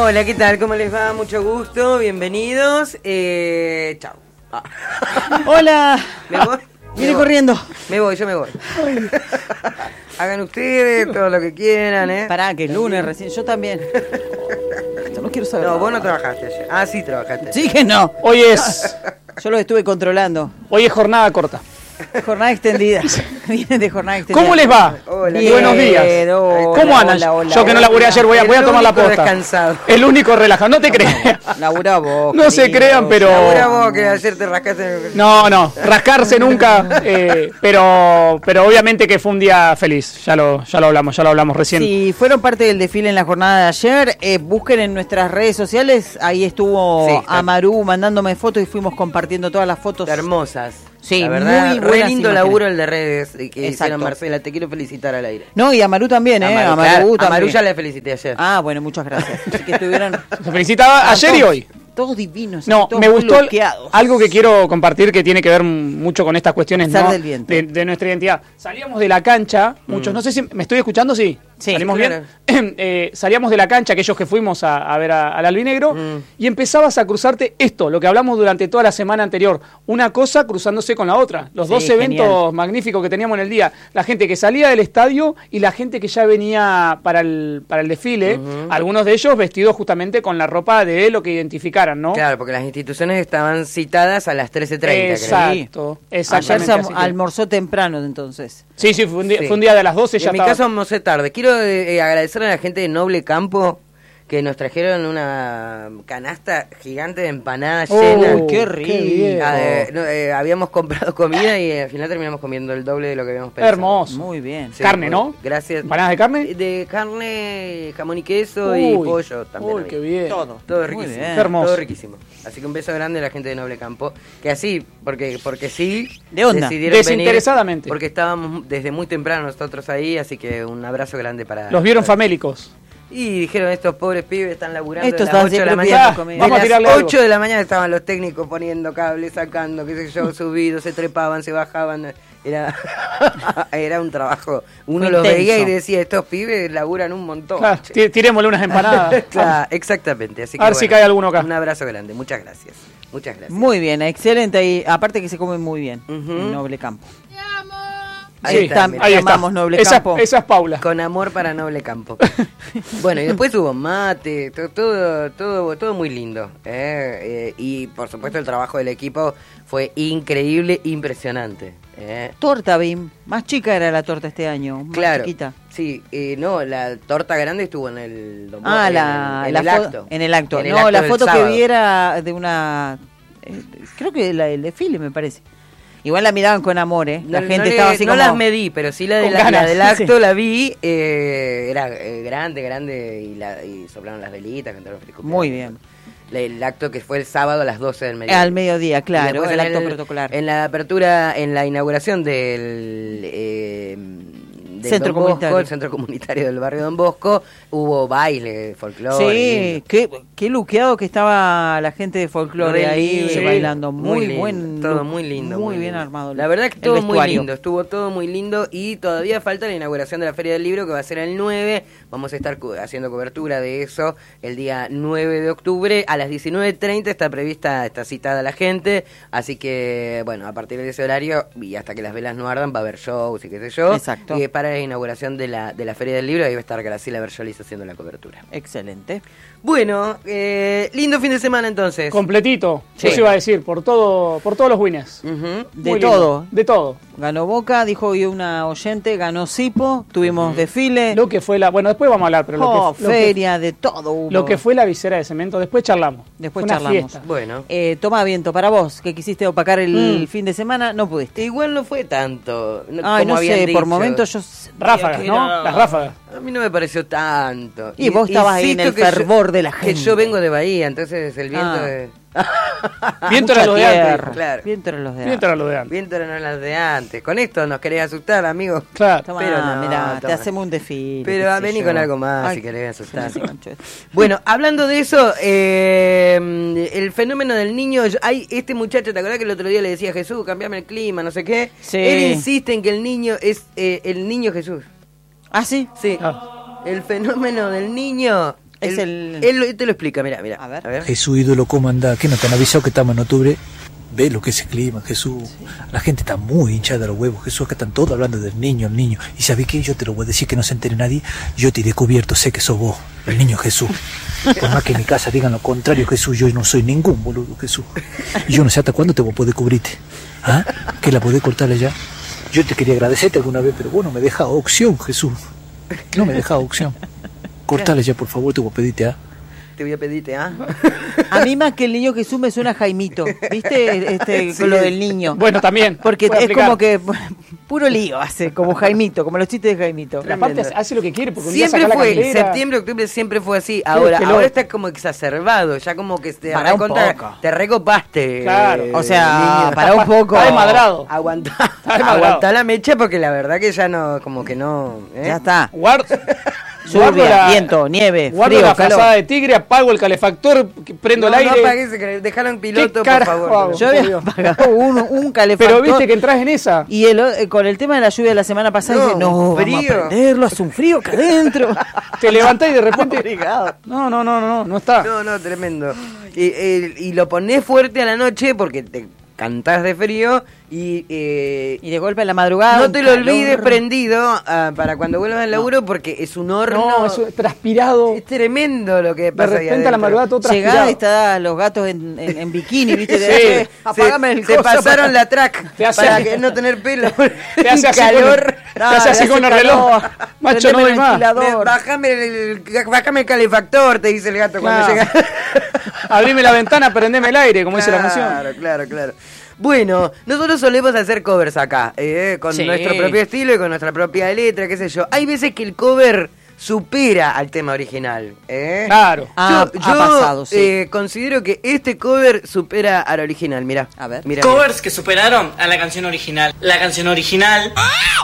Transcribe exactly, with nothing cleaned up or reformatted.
Hola, ¿qué tal? ¿Cómo les va? Mucho gusto, bienvenidos. Eh, chao. Ah. Hola. ¿Me voy? Viene corriendo. Me voy, yo me voy. Hagan ustedes todo lo que quieran, ¿eh? Pará, que es lunes recién. Yo también. Esto no quiero saber. No, nada. vos no trabajaste ayer. Ah, sí trabajaste. Sí que no. Hoy es, Yo lo estuve controlando. hoy es jornada corta. Jornada extendida. Vienen de jornada extendida. ¿Cómo les va? Hola, Bien, Buenos días. hola, ¿Cómo andan? hola, hola, Yo que no hola. laburé ayer voy a, voy a El tomar la único posta. descansado. El único relajado. No te creas. Laburá vos. No se querido. crean, pero... Ahora vos que ayer te rascaste. No, no, rascarse nunca, eh, pero pero obviamente que fue un día feliz, ya lo ya lo hablamos, ya lo hablamos recién. Si fueron parte del desfile en la jornada de ayer, eh, busquen en nuestras redes sociales, ahí estuvo Sí, está. Amaru mandándome fotos y fuimos compartiendo todas las fotos. Hermosas. Sí, la verdad, muy re buenas lindo imágenes. laburo el de redes que Exacto. hicieron Marcela. Te quiero felicitar al aire. No, y Amaru también, ¿eh? Amaru, Amaru claro, también. Amaru ya le felicité ayer. Ah, bueno, muchas gracias. Así que estuvieron... Se felicitaba ayer y todos- hoy. Todos divinos. No, todos me muy gustó bloqueados. algo que quiero compartir que tiene que ver mucho con estas cuestiones, Pasar ¿no? del viento. de, de nuestra identidad. Salíamos de la cancha, muchos, no sé si me estoy escuchando, sí. Sí, ¿Salimos claro. bien? Eh, salíamos de la cancha, aquellos que fuimos a, a ver a- al albinegro, Mm. y empezabas a cruzarte esto, lo que hablamos durante toda la semana anterior. Una cosa cruzándose con la otra. Los Sí, dos eventos genial. magníficos que teníamos en el día. La gente que salía del estadio y la gente que ya venía para el, para el desfile. Ujú. Algunos de ellos vestidos justamente con la ropa de lo que identificaron, ¿no? Claro, porque las instituciones estaban citadas a las trece treinta, creo. Exacto, Ayer exactamente. se así que- almorzó temprano, entonces. Sí, sí, fue un día, Sí. fue un día de las doce, Y ya en mi estaba. caso almorcé tarde. Quiero eh, eh, agradecer a la gente de Noble Campo que nos trajeron una canasta gigante de empanadas Oh, llena. qué rico. bien. Ah, eh, no, eh, habíamos comprado comida y al final terminamos comiendo el doble de lo que habíamos pensado. Hermoso. Muy bien. Sí, Carne, bueno, ¿no? Gracias. ¿Empanadas de carne? De carne, jamón y queso y Uy, pollo también. Uy, había. qué bien. Todo. Todo Muy riquísimo. bien. Qué hermoso. Todo riquísimo. Así que un beso grande a la gente de Noble Campo. Que así, porque porque sí. De onda. decidieron Desinteresadamente. venir, porque estábamos desde muy temprano nosotros ahí. Así que un abrazo grande para. Los vieron para- famélicos. Y dijeron, estos pobres pibes están laburando Estos de las están ocho de la siempre mañana. pidiendo comida. De Vamos a las tirarle algo. ocho de la mañana estaban los técnicos poniendo cables, sacando, qué sé yo, subidos, se trepaban, se bajaban. Era, era un trabajo. Uno Fue los intenso. veía y decía, estos pibes laburan un montón. Claro, che". tí- tirémosle unas empanadas. Claro, exactamente. Así que, A ver si cae alguno acá. Un abrazo grande, muchas gracias. Muchas gracias. Muy bien, excelente. Y aparte que se come muy bien Ujú. en Noble Campo. Ahí Sí, está, tam- mira. ahí Te está. amamos, Noble esa, Campo. esa es Paula. Con amor para Noble Campo. Bueno, y después hubo mate, to- todo, todo, todo muy lindo. ¿eh? Eh, y por supuesto el trabajo del equipo fue increíble, impresionante. ¿eh? Torta, Bim. Más chica era la torta este año. Más Claro. chiquita. Sí, eh, no, la torta grande estuvo en el Don Ah, Bosco, la, en, en la el fo- acto. En el acto. En el no, acto la del foto que sábado. vi era de una. eh, creo que la del desfile, me parece. Igual la miraban con amor, ¿eh? La No- gente no le- estaba así no como. las medí, pero sí la, de Con la, la ganas, del acto sí. la vi. eh, era eh, grande, grande y, la, y soplaron las velitas, cantaron feliz cumpleaños. Muy bien. La- El acto que fue el sábado a las doce del mediodía. Al mediodía, Y claro, después el en acto protocolar. En la apertura, en la inauguración del, eh, del Centro Don Bosco, comunitario. el centro comunitario del barrio Don Bosco, hubo baile, folclore. Sí, lindo. qué, qué luqueado que estaba la gente de folclore Re ahí lindo. Sí. bailando. Muy, lindo, buen. todo look, muy lindo, Muy, bien lindo. armado. La verdad que el todo muy vestuario. lindo, estuvo todo muy lindo y todavía falta la inauguración de la Feria del Libro que va a ser el nueve. Vamos a estar cu- haciendo cobertura de eso el día nueve de octubre a las diecinueve treinta está prevista, está citada la gente, así que bueno, a partir de ese horario y hasta que las velas no ardan va a haber shows y qué sé yo. Exacto. Y para la inauguración de la, de la Feria del Libro ahí va a estar Graciela Berjolis haciendo la cobertura. Excelente. Bueno, eh, lindo fin de semana entonces. Completito. Sí. Eso iba a decir, por todo, por todos los winners. Ujú. De Muy lindo. todo. De todo. Ganó Boca, dijo hoy una oyente, ganó Sipo, tuvimos desfile. Lo que fue la. Bueno, después vamos a hablar, pero lo, oh, que, lo, que, feria, de todo hubo. lo que fue la visera de cemento, después charlamos. Después Fue una charlamos. fiesta. Bueno. Eh, toma viento, para vos, que quisiste opacar el Mm. fin de semana, no pudiste. Igual no fue tanto. No, Ay, como no habían sé, por dicho. momentos yo sentía Ráfagas, que ¿no? era- Las ráfagas. A mí no me pareció tanto. Y vos estabas ahí en Insisto el que yo- fervor de la Que gente. yo vengo de Bahía, entonces el viento Ah. de... Viento Mucha era lo de antes. tierra. Claro. Viento era los de Viento antes. era lo de antes. Viento eran las de antes. Con esto nos querés asustar, amigo. Claro. Tomá, Pero no, mirá, te toma. hacemos un desfile. Pero qué a sé vení yo. con algo más Ay, si querés asustar. sí, Pancho. Bueno, hablando de eso, eh, el fenómeno del niño, yo- hay este muchacho, ¿te acordás que el otro día le decía a Jesús, cambiame el clima, no sé qué? Sí. Él insiste en que el niño es eh, el niño Jesús. ¿Ah, sí? Sí. Ah. El fenómeno del niño Es él, el... él, él te lo explica, mira, mira. A ver. A ver. Jesús, ídolo, ¿cómo anda? ¿Qué no te han avisado que estamos en octubre? Ve lo que es el clima, Jesús. Sí. La gente está muy hinchada de los huevos, Jesús. Acá están todos hablando del niño, el niño. ¿Y sabés qué? Yo te lo voy a decir que no se entere nadie. Yo te he descubierto, sé que sos vos, el niño Jesús. Por más que en mi casa digan lo contrario, Jesús, yo no soy ningún boludo, Jesús. Y yo no sé hasta cuándo te voy a poder cubrirte. ¿Ah? ¿Que la podés cortarle ya? Yo te quería agradecerte alguna vez, pero vos no me dejas opción, Jesús. No me dejas opción. Cortale ya, por favor, te voy a pedirte, ¿ah? Te voy a pedirte, ¿ah? A mí más que el niño Jesús me suena Jaimito, ¿viste? Este, Sí. con lo del niño. Bueno, también. Porque puede es aplicar. como que puro lío hace, como Jaimito, como los chistes de Jaimito. Pero aparte hace, hace lo que quiere, porque un día Siempre saca la fue, candela. septiembre, octubre siempre fue así. Ahora, que lo- ahora está como exacerbado, ya como que te, Pará un recontra- poco. te recopaste. Claro. eh, O sea, niño. para un poco. Está desmadrado. Aguantá, Está desmadrado. aguantá la mecha porque la verdad que ya no, como que no. ¿eh? Ya está. Guardo, guardo Lluvia, la- viento, nieve, guardo frío, la calor. frazada de tigre, apago el calefactor, que prendo No, el no aire. apagues, que- déjalo en piloto, ¿Qué por carajo favor. hago? Yo había apagado un, un calefactor. Pero viste que entras en esa. Y el, eh, con el tema de la lluvia de la semana pasada, No, dije, no, frío. vamos a prenderlo, hace un frío acá adentro. Te levantás y de repente. Obrigado. No, no, no, no, no está. No, no, tremendo. Y, eh, y lo ponés fuerte a la noche porque te cantás de frío y... eh, Y de golpe a la madrugada. no un te lo calor. olvides prendido ah, para cuando vuelvas al laburo porque es un horno. No, eso es transpirado. Es tremendo lo que De pasa ahí repente a la adentro. madrugada todo Llegás transpirado. y están los gatos en, en, en bikini, ¿viste? De, Sí. eh, apágame el se coso pasaron para- la track Te hace- para que no tener pelo. Te hace así calor. con, te hace así hace con el calor. reloj. Macho, no Prendeme doy el más. ventilador. Me- Bájame el, bájame el calefactor, te dice el gato cuando Claro. llega. Abrime la ventana, prendeme el aire, como dice la canción. Claro, claro, claro. Bueno, nosotros solemos hacer covers acá, eh, con Sí. nuestro propio estilo y con nuestra propia letra, qué sé yo. Hay veces que el cover supera al tema original. ¿eh? Claro. Ah, yo ha yo, pasado, sí. eh, considero que este cover supera al original, mirá. A ver. Mirá, Covers que superaron a la canción original. La canción original